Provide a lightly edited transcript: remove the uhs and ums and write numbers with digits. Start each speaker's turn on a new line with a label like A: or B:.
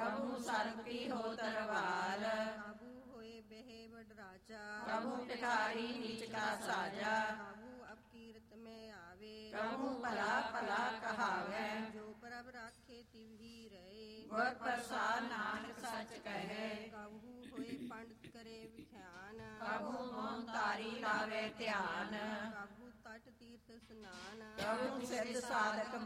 A: ਕਬੂ ਸਰਬ ਕੀ ਹੋ ਤਰਵਾਰ,
B: ਕਾਬੂ ਹੋਏ ਬਹਿ ਵਡ ਰਾਜਾ,
A: ਕਬੂ ਭਿਖਾਰੀ ਨੀਚ ਕਾ ਸਾਜਾ,
B: ਕਾਬੂ ਅਬ ਕੀਰਤ ਮੈਂ ਆਵੇ,
A: ਕਬੂ ਭਲਾ ਭਲਾ ਕਹਾਵੇ,
B: ਜੋ ਪ੍ਰਭ ਰਾਖੇ ਤਿਵਹੀ ਰਹੇ,
A: ਗੁਰ ਪ੍ਰਸਾਦ ਨਾਨਕ ਸੱਚ ਕਹੇ,
B: ਕਾਬੂ ਹੋਏ ਪੰਡਤ ਕਰੇ ਵਿਖਿਆਨ,
A: ਕਬੂ ਮੋਹ ਤਾਰੀ ਲਾਵੇ ਧਿਆਨ,
B: ਕਾਬੂ ਤਟ ਤੀਰਥ ਸਨਾਨ,
A: ਕਬੂ ਸਿੱਧ ਸਾਧਕ